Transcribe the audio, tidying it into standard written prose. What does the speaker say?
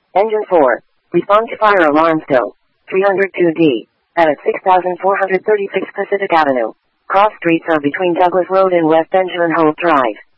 Engine 4. Respond to fire alarm still. 302D. At 6436 Pacific Avenue. Cross streets are between Douglas Road and West Benjamin Hope Drive.